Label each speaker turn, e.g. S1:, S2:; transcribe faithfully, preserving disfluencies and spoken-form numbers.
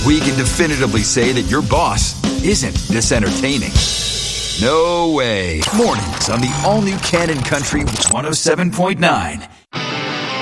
S1: we can definitively say that your boss isn't this entertaining. No way. Mornings on the all-new Cannon Country one oh seven point nine.